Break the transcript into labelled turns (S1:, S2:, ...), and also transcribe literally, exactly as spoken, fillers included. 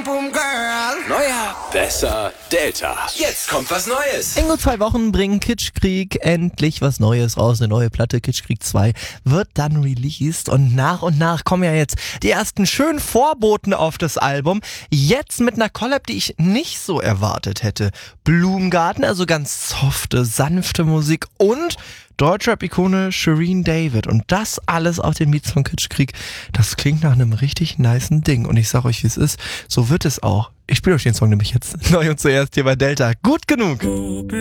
S1: Neuer, besser, Delta. Jetzt kommt was Neues.
S2: In gut zwei Wochen bringen Kitschkrieg endlich was Neues raus. Eine neue Platte, Kitschkrieg zwei, wird dann released. Und nach und nach kommen ja jetzt die ersten schönen Vorboten auf das Album. Jetzt mit einer Collab, die ich nicht so erwartet hätte. Blumengarten, also ganz softe, sanfte Musik und Deutschrap-Ikone Shireen David. Und das alles auf den Beats von Kitschkrieg. Das klingt nach einem richtig nicen Ding. Und ich sag euch, wie es ist. So wird es auch. Ich spiele euch den Song nämlich jetzt neu und zuerst hier bei Delta. Gut genug.